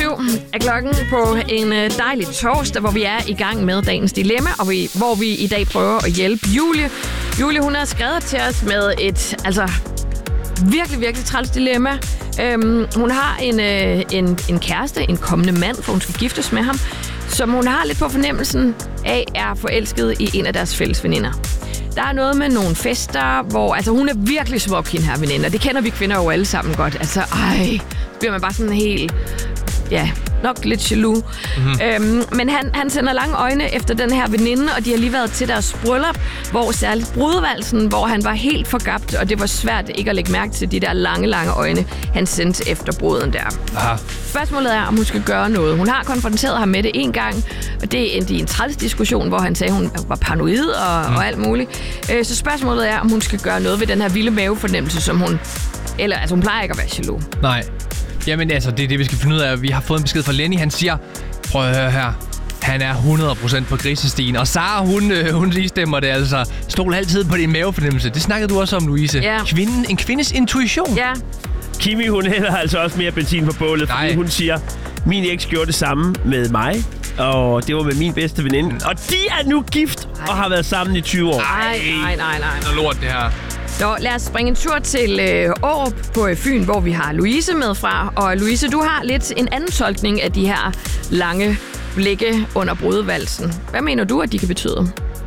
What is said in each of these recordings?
er klokken på en dejlig torsdag, hvor vi er i gang med dagens dilemma, og hvor vi i dag prøver at hjælpe Julie. Julie, hun har skrevet til os med et virkelig, virkelig træls dilemma. Hun har en kæreste, en kommende mand, for hun skal giftes med ham, som hun har lidt på fornemmelsen af er forelsket i en af deres fælles veninder. Der er noget med nogle fester, hvor hun er virkelig smuk, hende her veninde, og det kender vi kvinder jo alle sammen godt. Så bliver man bare sådan helt, nok lidt jaloux. Mm-hmm. Men han sender lange øjne efter den her veninde, og de har lige været til deres bryllup, hvor særligt brudevalsen, hvor han var helt forgabt, og det var svært ikke at lægge mærke til de der lange, lange øjne, han sendte efter bruden der. Aha. Spørgsmålet er, om hun skal gøre noget. Hun har konfronteret ham med det en gang, og det endte i en træls diskussion, hvor han sagde, at hun var paranoid og alt muligt. Så spørgsmålet er, om hun skal gøre noget ved den her vilde mavefornemmelse, som hun plejer ikke at være jaloux. Nej. Jamen det er det, vi skal finde ud af. Vi har fået en besked fra Lenny. Han siger, prøv at høre her. Han er 100% på grisestien. Og Sara, hun lige stemmer det altså. Stol altid på din mavefornemmelse. Det snakkede du også om, Louise. Ja. En kvindes intuition. Ja. Kimi, hun hælder altså også mere benzin på bålet, fordi hun siger, min eks gjorde det samme med mig. Og det var med min bedste veninde. Og de er nu gift og har været sammen i 20 år. Nej. Det er lort, det her. Så lad os springe en tur til Aarup på Fyn, hvor vi har Louise med fra. Og Louise, du har lidt en anden tolkning af de her lange blikke under brudevalsen. Hvad mener du, at de kan betyde?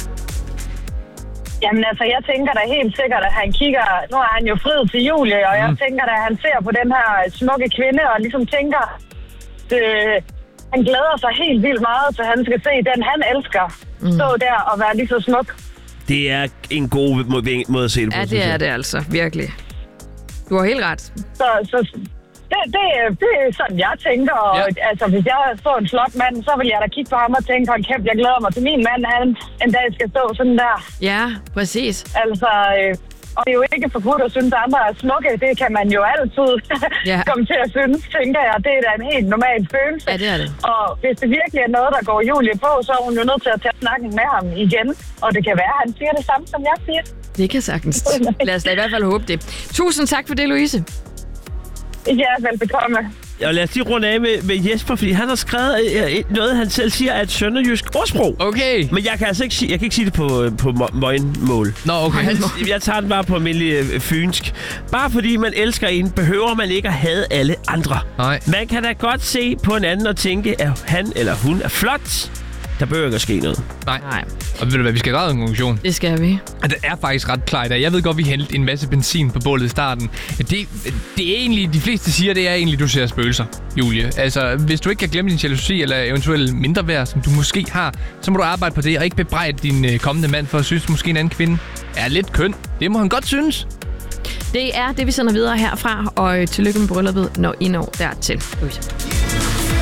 Jamen jeg tænker da helt sikkert, at han kigger... Nu er han jo friet til Julie, og jeg tænker da, at han ser på den her smukke kvinde, og ligesom tænker... han glæder sig helt vildt meget, så han skal se den, han elsker. Stå der og være lige så smuk. Det er en god måde at se det på. Ja, det er det altså. Virkelig. Du har helt ret. Så det er sådan, jeg tænker. Og hvis jeg så en flot mand, så vil jeg da kigge på ham og tænke, hold kæft, jeg glæder mig til min mand, han en dag skal stå sådan der. Ja, præcis. Og det er jo ikke forbudt at synes, at andre er smukke. Det kan man jo altid komme til at synes, tænker jeg. Det er da en helt normal følelse. Ja, det er det. Og hvis det virkelig er noget, der går Julie på, så er hun jo nødt til at tage snakken med ham igen. Og det kan være, at han siger det samme, som jeg siger. Det kan sagtens. Lad os da i hvert fald håbe det. Tusind tak for det, Louise. Ja, velbekomme. Og lad os lige runde af med Jesper, fordi han har skrevet noget, han selv siger er et sønderjysk ordsprog. Okay. Men jeg kan altså ikke sige, jeg kan ikke sige det på møgnmål. Nå, okay. Jeg tager den bare på almindelig fynsk. Bare fordi man elsker en, behøver man ikke at hade alle andre. Nej. Man kan da godt se på en anden og tænke, at han eller hun er flot. Der behøver ikke at ske noget. Nej. Og ved du hvad, vi skal gøre en konklusion. Det skal vi. Og det er faktisk ret klart. Jeg ved godt, vi hældte en masse benzin på bålet i starten. Det er egentlig, de fleste siger, det er egentlig, du ser spøgelser, Julie. Altså, hvis du ikke kan glemme din jalousi eller eventuelt mindre værd, som du måske har, så må du arbejde på det og ikke bebrejde din kommende mand for at synes, måske en anden kvinde er lidt køn. Det må han godt synes. Det er det, vi sender videre herfra, og tillykke med brylluppet, når I når dertil.